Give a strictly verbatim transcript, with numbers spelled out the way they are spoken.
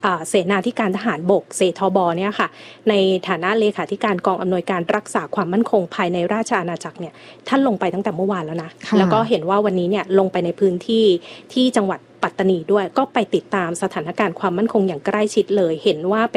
เสนาธิการทหารบกเสทบเนี่ยค่ะในฐานะเลขาธิการกองอำนวยการรักษาความมั่นคงภายในราชอาณาจักรเนี่ยท่านลงไปตั้งแต่เมื่อวานแล้วนะแล้วก็เห็นว่าวันนี้เนี่ยลงไปในพื้นที่ที่จังหวัดปัตตานีด้วยก็ไปติดตามสถานการณ์ความมั่นคงอย่างใกล้ชิดเลยเห็นว่า